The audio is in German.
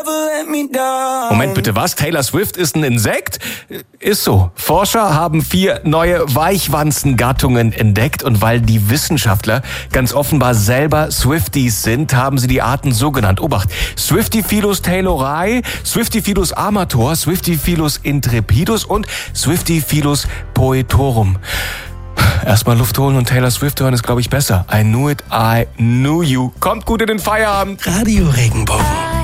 Moment bitte, was? Taylor Swift ist ein Insekt? Ist so. Forscher haben 4 neue Weichwanzengattungen entdeckt und weil die Wissenschaftler ganz offenbar selber Swifties sind, haben sie die Arten so genannt. Obacht, Swiftifilus taylorai, Swiftifilus amator, Swiftifilus intrepidus und Swiftifilus poetorum. Erstmal Luft holen und Taylor Swift hören ist, glaube ich, besser. I knew it, I knew you. Kommt gut in den Feierabend. Radio Regenbogen.